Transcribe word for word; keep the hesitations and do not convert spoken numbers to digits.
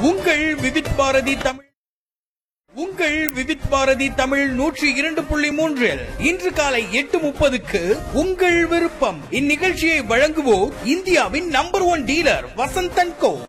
உங்கள் விவித் பாரதி தமிழ் உங்கள் விவித் பாரதி தமிழ் நூற்றி இரண்டு புள்ளி மூன்றில் இன்று காலை எட்டு முப்பதுக்கு உங்கள் விருப்பம். இந்நிகழ்ச்சியை வழங்குவோர் இந்தியாவின் number one dealer Vasanth and go.